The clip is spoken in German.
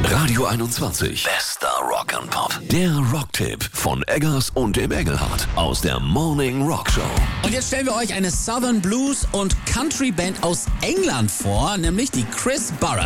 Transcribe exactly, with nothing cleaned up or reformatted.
Radio einundzwanzig. Bester Rock'n'Pop. Der Rocktipp von Eggers und dem Engelhardt aus der Morning Rock Show. Und jetzt stellen wir euch eine Southern Blues und Country Band aus England vor, nämlich die Chris Burress.